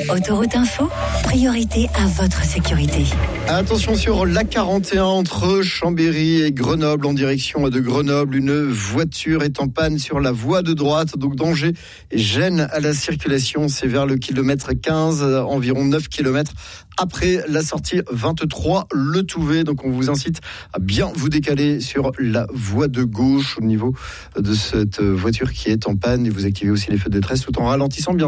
Autoroute Info, priorité à votre sécurité. Attention sur l'A41 entre Chambéry et Grenoble en direction de Grenoble. Une voiture est en panne sur la voie de droite, donc danger et gêne à la circulation. C'est vers le kilomètre 15, environ 9 km après la sortie 23 Le Touvet. Donc on vous incite à bien vous décaler sur la voie de gauche au niveau de cette voiture qui est en panne et vous activez aussi les feux de détresse tout en ralentissant bien